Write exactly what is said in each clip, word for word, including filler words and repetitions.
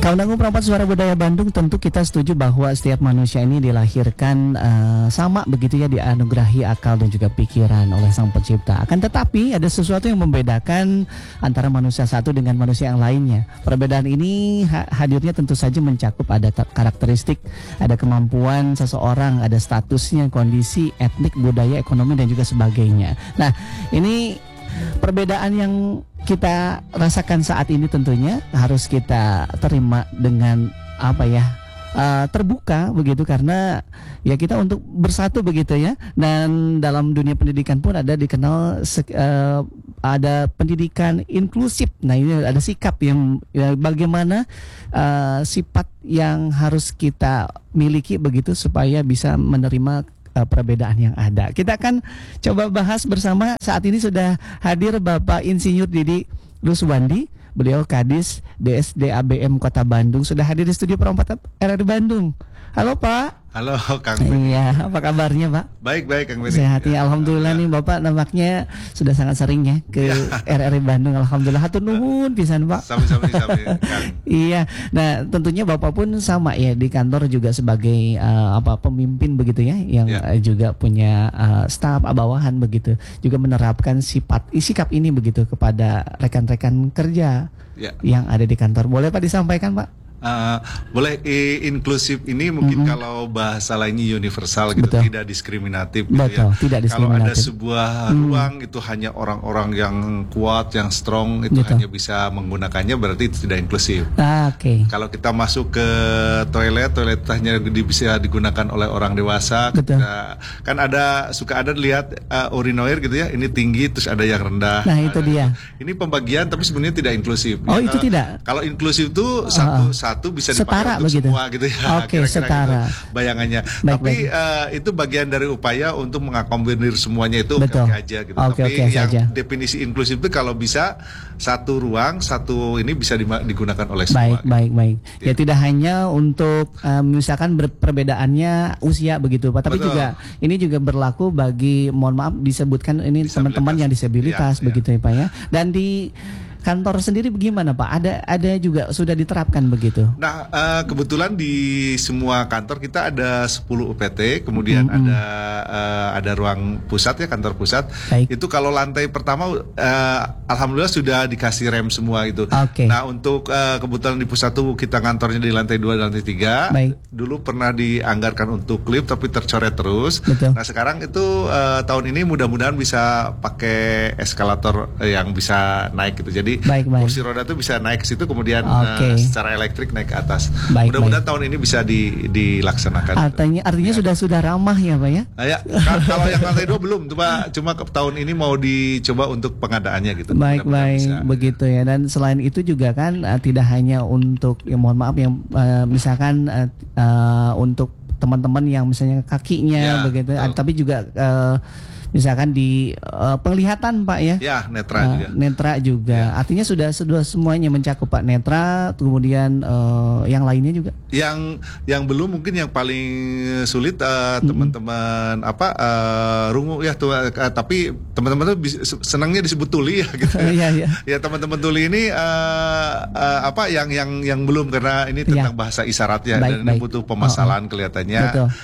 Kawan Dangu Perempat Suara Budaya Bandung, tentu kita setuju bahwa setiap manusia ini dilahirkan uh, sama begitu ya, dianugerahi akal dan juga pikiran oleh Sang Pencipta. Akan tetapi ada sesuatu yang membedakan antara manusia satu dengan manusia yang lainnya. Perbedaan ini ha- hadirnya tentu saja mencakup ada ta- karakteristik, ada kemampuan seseorang, ada statusnya, kondisi, etnik, budaya, ekonomi dan juga sebagainya. Nah, ini perbedaan yang kita rasakan saat ini tentunya harus kita terima dengan apa ya, uh, terbuka begitu, karena ya kita untuk bersatu begitu ya. Dan dalam dunia pendidikan pun ada dikenal uh, ada pendidikan inklusif. Nah, ini ada sikap yang ya, bagaimana uh, sifat yang harus kita miliki begitu supaya bisa menerima perbedaan yang ada. Kita akan coba bahas bersama. Saat ini sudah hadir Bapak Insinyur Didi Ruswandi, beliau Kadis D S D A B M Kota Bandung, sudah hadir di studio Perempat R R Bandung. Halo Pak. Halo Kang Beni. Iya, apa kabarnya Pak? Baik-baik Kang Beni. Sehat ya, alhamdulillah nih Bapak nampaknya sudah sangat sering ya ke R R Bandung. Alhamdulillah, hatur nuhun pisan Pak. Sami-sami sami. Iya. Nah, tentunya Bapak pun sama ya di kantor juga sebagai uh, apa pemimpin begitu ya, yang ya. Uh, juga punya uh, staf bawahan begitu. Juga menerapkan sifat sikap ini begitu kepada rekan-rekan kerja ya. Yang ada di kantor. Boleh Pak disampaikan Pak? Uh, boleh i, inklusif ini mungkin mm-hmm. kalau bahasa lainnya universal gitu. Betul. Tidak diskriminatif gitu. Betul, ya. Tidak diskriminatif. Kalau ada sebuah mm. ruang itu hanya orang-orang yang kuat, yang strong itu Betul. Hanya bisa menggunakannya, berarti itu tidak inklusif. Ah, oke. Okay. Kalau kita masuk ke toilet, toilet hanya bisa digunakan oleh orang dewasa. Kita, kan ada suka ada lihat uh, urinoir gitu ya, ini tinggi terus ada yang rendah. Nah, itu dia. Ini pembagian tapi sebenarnya tidak inklusif. Oh, ya, itu kalau, tidak. Kalau inklusif itu satu uh, satu bisa dipakai untuk begitu. Semua gitu ya. Oke, okay, setara. Gitu, bayangannya. Baik, Tapi baik. Uh, itu bagian dari upaya untuk mengakomodir semuanya itu oke aja gitu. Okay, Tapi okay, yang saja. Definisi inklusif itu kalau bisa satu ruang, satu ini bisa digunakan oleh semua. Baik, gitu. baik, baik. Ya, ya tidak hanya untuk um, misalkan perbedaannya usia begitu Pak, tapi Betul. juga ini juga berlaku bagi, mohon maaf disebutkan ini teman-teman yang disabilitas ya, begitu ya. ya Pak ya. Dan di kantor sendiri bagaimana Pak? Ada ada juga sudah diterapkan begitu? Nah, uh, kebetulan di semua kantor kita ada sepuluh U P T, kemudian mm-hmm. ada uh, ada ruang pusat ya, kantor pusat. Baik. Itu kalau lantai pertama uh, alhamdulillah sudah dikasih rem semua itu. Okay. Nah, untuk uh, kebetulan di pusat tuh kita kantornya di lantai dua dan lantai tiga. Baik. Dulu pernah dianggarkan untuk lift tapi tercoret terus. Betul. Nah, sekarang itu uh, tahun ini mudah-mudahan bisa pakai eskalator yang bisa naik gitu. Jadi Baik, baik. kursi roda itu bisa naik ke situ, kemudian okay. uh, secara elektrik naik ke atas. Baik, mudah-mudahan baik. tahun ini bisa di, dilaksanakan. Artinya, artinya ya. sudah sudah ramah ya Pak ya? Nah, ya kalau yang lantai dua belum, cuma cuma tahun ini mau dicoba untuk pengadaannya gitu. Baik baik bisa. Begitu ya. Dan selain itu juga kan uh, tidak hanya untuk, ya mohon maaf yang uh, misalkan uh, uh, untuk teman-teman yang misalnya kakinya ya, begitu, uh, tapi juga uh, misalkan di uh, penglihatan Pak ya, ya netra uh, juga, netra juga. Ya. Artinya sudah sudah semuanya mencakup Pak, netra, kemudian uh, yang lainnya juga. Yang yang belum mungkin yang paling sulit uh, mm-hmm. teman-teman apa uh, rungu ya tuh, uh, tapi teman-teman tuh senangnya disebut tuli ya gitu. ya, ya. ya teman-teman tuli ini uh, uh, apa yang yang yang belum, karena ini tentang ya. bahasa isyarat ya, baik, dan baik. ini butuh pemasalan oh, oh. kelihatannya.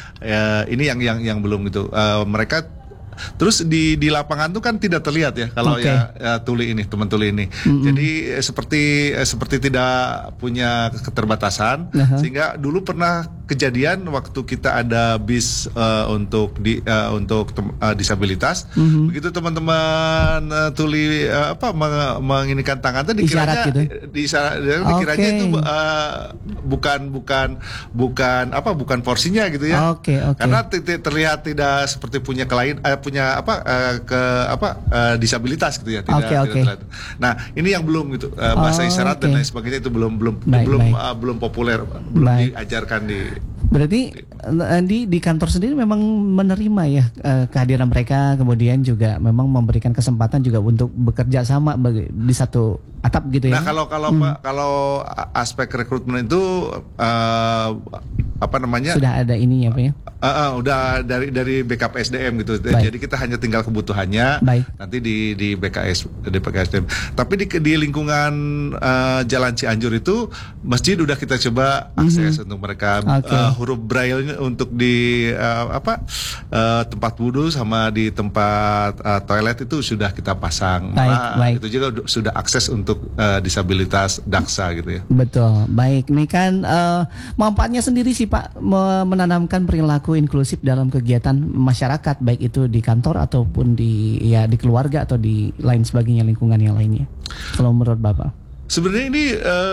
Uh, ini yang yang yang belum gitu. Uh, mereka Terus di di lapangan tuh kan tidak terlihat ya kalau okay. ya, ya tuli ini, teman tuli ini. Mm-hmm. Jadi eh, seperti eh, seperti tidak punya keterbatasan, uh-huh. sehingga dulu pernah kejadian waktu kita ada bis uh, untuk di uh, untuk tem- uh, disabilitas. Mm-hmm. Begitu teman-teman uh, tuli uh, apa meng- menginikan tangan itu dikiranya gitu. di, dikiranya okay. itu uh, bukan bukan bukan apa bukan porsinya gitu ya. Okay, okay. Karena t- t- terlihat tidak seperti punya kelain uh, punya apa uh, ke apa uh, disabilitas gitu ya, tidak, okay, okay. tidak Nah, ini yang belum gitu uh, bahasa oh, isyarat okay. dan lain sebagainya itu belum belum baik, belum baik. Uh, belum populer, belum baik. diajarkan di. Berarti di di kantor sendiri memang menerima ya uh, kehadiran mereka, kemudian juga memang memberikan kesempatan juga untuk bekerja sama bagi, di satu atap gitu ya. Nah, kalau kalau hmm. kalau aspek rekrutmen itu uh, apa namanya? Sudah ada ini ya Pak ya? Uh, uh, udah dari dari B K P S D M gitu. Baik. Jadi kita hanya tinggal kebutuhannya. Baik. Nanti di di B K S di B K S D M. Tapi di di lingkungan uh, Jalan Cianjur itu masjid udah kita coba akses mm-hmm. untuk mereka okay. uh, huruf braille untuk di uh, apa uh, tempat wudhu sama di tempat uh, toilet itu sudah kita pasang. Baik, nah, baik. Itu juga sudah akses untuk uh, disabilitas daksa gitu ya. Betul. Baik, ini kan uh, manfaatnya sendiri sih Pak, menanamkan perilaku inklusif dalam kegiatan masyarakat, baik itu di kantor ataupun di ya di keluarga atau di lain sebagainya, lingkungan yang lainnya. Kalau menurut Bapak? Sebenarnya ini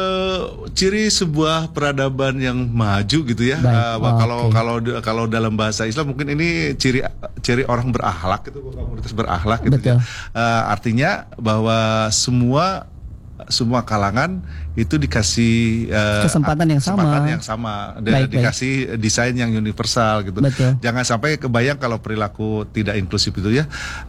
uh, ciri sebuah peradaban yang maju gitu ya. Uh, oh, kalau okay. kalau kalau dalam bahasa Islam mungkin ini ciri ciri orang berakhlak gitu, komunitas berakhlak gitu. Betul. Uh, artinya bahwa semua semua kalangan itu dikasih uh, kesempatan yang sama, kesempatan yang sama, dan baik, dikasih baik. desain yang universal gitu. Betul. Jangan sampai kebayang kalau perilaku tidak inklusif itu ya.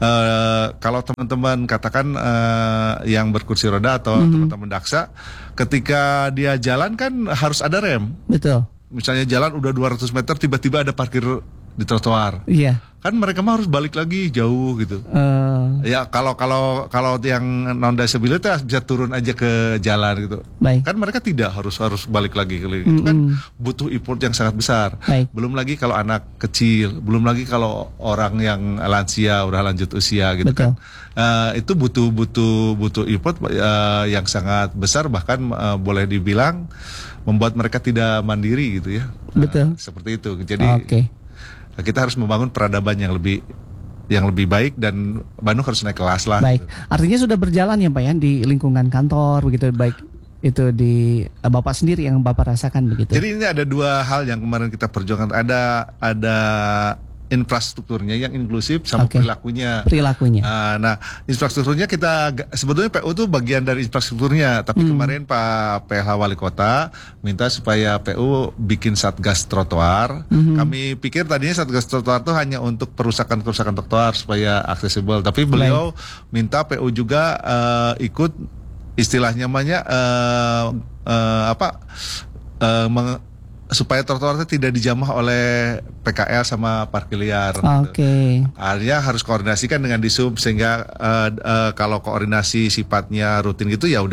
Uh, kalau teman-teman katakan uh, yang berkursi roda atau mm-hmm. teman-teman daksa, ketika dia jalan kan harus ada rem. Betul. Misalnya jalan udah dua ratus meter, tiba-tiba ada parkir di trotoar. Iya. Kan mereka mah harus balik lagi jauh gitu. Uh, ya kalau kalau kalau yang non disabilitas bisa turun aja ke jalan gitu. Baik. Kan mereka tidak harus harus balik lagi. Mm-hmm. Itu kan butuh effort yang sangat besar. Baik. Belum lagi kalau anak kecil, belum lagi kalau orang yang lansia udah lanjut usia gitu. Betul. Kan. Uh, itu butuh butuh butuh effort uh, yang sangat besar, bahkan uh, boleh dibilang membuat mereka tidak mandiri gitu ya. Betul. Uh, seperti itu. Jadi okay. kita harus membangun peradaban yang lebih yang lebih baik, dan Bandung harus naik kelas lah. Baik, artinya sudah berjalan ya Pak ya di lingkungan kantor begitu, baik itu di uh, Bapak sendiri yang Bapak rasakan begitu. Jadi ini ada dua hal yang kemarin kita perjuangkan, ada ada infrastrukturnya yang inklusif sama okay. perilakunya. Perilakunya. Uh, nah, infrastrukturnya kita sebetulnya P U itu bagian dari infrastrukturnya, tapi hmm. kemarin Pak P H Wali Kota minta supaya P U bikin satgas trotoar. Hmm. Kami pikir tadinya satgas trotoar itu hanya untuk perusakan-perusakan trotoar supaya aksesibel, tapi beliau Baik. minta P U juga uh, ikut istilahnya namanya uh, uh, apa uh, meng supaya trotoar itu tidak dijamah oleh P K L sama parkir liar. Oke. Okay. Artinya harus koordinasikan dengan Disub, sehingga uh, uh, kalau koordinasi sifatnya rutin gitu ya udah